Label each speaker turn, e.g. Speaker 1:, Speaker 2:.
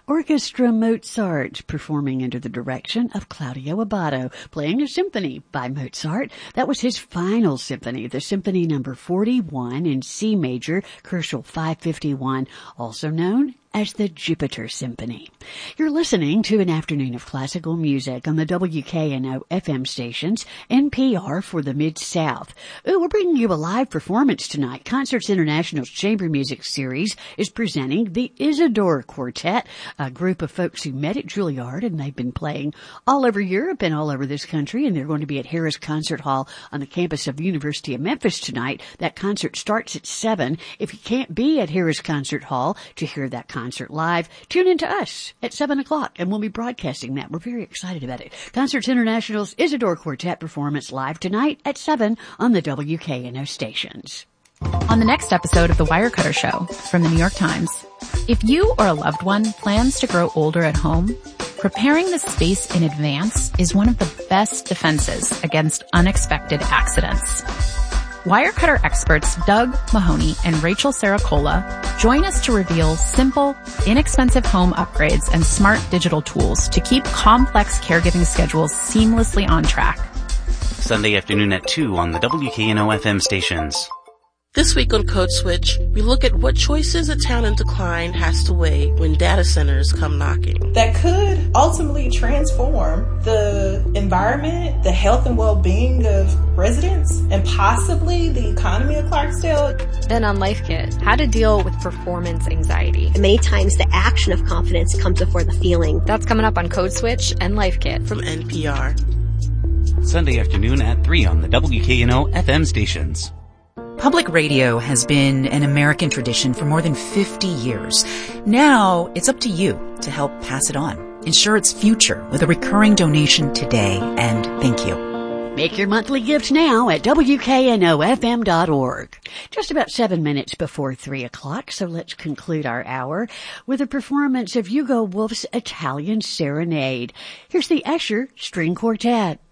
Speaker 1: Orchestra Mozart, performing under the direction of Claudio Abbado, playing a symphony by Mozart. That was his final symphony, the Symphony Number 41 in C major, Kochel 551, also known as the Jupiter Symphony. You're listening to an afternoon of classical music on the WKNO FM stations, NPR for the Mid-South. We're bringing you a live performance tonight. Concerts International's Chamber Music Series is presenting the Isidore Quartet, a group of folks who met at Juilliard, and they've been playing all over Europe and all over this country, and they're going to be at Harris Concert Hall on the campus of the University of Memphis tonight. That concert starts at 7. If you can't be at Harris Concert Hall to hear that concert live, tune in to us at 7 o'clock, and we'll be broadcasting that. We're very excited about it. Concerts International's Isidore Quartet performance live tonight at 7 on the WKNO stations.
Speaker 2: On the next episode of The Wirecutter Show from the New York Times, if you or a loved one plans to grow older at home, preparing the space in advance is one of the best defenses against unexpected accidents. Wirecutter experts Doug Mahoney and Rachel Saracola join us to reveal simple, inexpensive home upgrades and smart digital tools to keep complex caregiving schedules seamlessly on track.
Speaker 3: Sunday afternoon at 2 on the WKNO FM stations.
Speaker 4: This week on Code Switch, we look at what choices a town in decline has to weigh when data centers come knocking.
Speaker 5: That could ultimately transform the environment, the health and well-being of residents, and possibly the economy of Clarksdale.
Speaker 6: Then on Life Kit, how to deal with performance anxiety.
Speaker 7: And many times the action of confidence comes before the feeling.
Speaker 6: That's coming up on Code Switch and Life Kit
Speaker 4: from NPR.
Speaker 3: Sunday afternoon at 3 on the WKNO FM stations.
Speaker 8: Public radio has been an American tradition for more than 50 years. Now, it's up to you to help pass it on. Ensure its future with a recurring donation today, and thank you.
Speaker 1: Make your monthly gift now at WKNOFM.org. Just about 7 minutes before 3 o'clock, so let's conclude our hour with a performance of Hugo Wolf's Italian Serenade. Here's the Escher String Quartet.